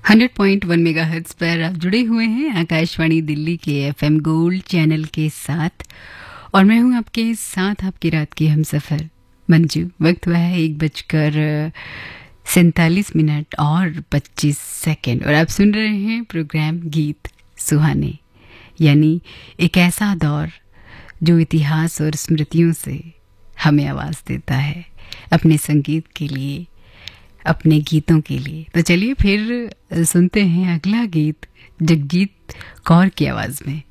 100.1 megahertz पर आप जुड़े हुए हैं आकाशवाणी दिल्ली के एफएम गोल्ड चैनल के साथ। और मैं हूं आपके साथ आपकी रात की हमसफ़र मंजू। वक्त हुआ है 1:47 और 25 सेकंड और आप सुन रहे हैं प्रोग्राम गीत सुहाने, यानी एक ऐसा दौर जो इतिहास और स्मृतियों से हमें आवाज़ देता है अपने संगीत के लिए, अपने गीतों के लिए। तो चलिए फिर सुनते हैं अगला गीत जगजीत कौर की आवाज़ में।